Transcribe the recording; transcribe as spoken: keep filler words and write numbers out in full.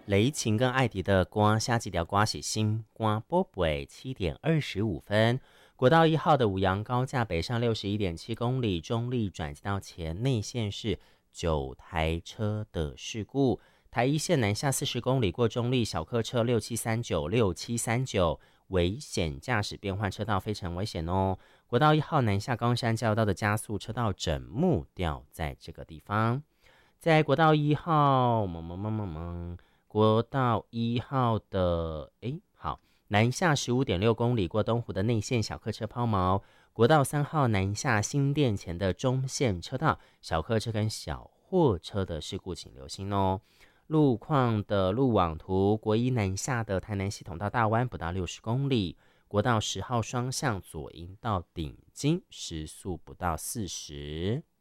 雷晴跟艾迪的歌，下几条歌是新歌波北七点二十五分。国道一号的五杨高架北上六十一点七公里，中立转接到前内线是九台车的事故。台一线南下四十公里过中立，小客车六七三九六七三九，危险驾驶变换车道，非常危险哦。国道一号南下冈山交流道的加速车道整木掉在这个地方。在国道一号，萌萌萌萌萌，国道一号的诶，好，南下十五点六公里过东湖的内线小客车抛锚。国道三号南下新店前的中线车道，小客车跟小货车的事故请留心哦。路况的路网图，国一南下的台南系统到大湾不到六十公里，国道十号双向左营到顶金时速不到四十。